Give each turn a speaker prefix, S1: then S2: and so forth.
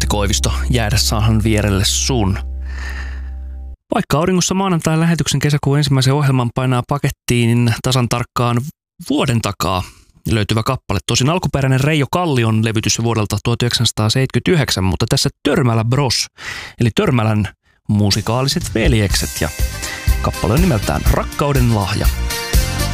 S1: Antti Koivisto jäädä saahan vierelle sun. Vaikka auringossa maanantain lähetyksen kesäkuun ensimmäisen ohjelman painaa pakettiin tasan tarkkaan vuoden takaa löytyvä kappale. Tosin alkuperäinen Reijo Kallion levytys vuodelta 1979, mutta tässä Törmälä Bros, eli Törmälän musikaaliset veljekset, ja kappale on nimeltään Rakkauden lahja.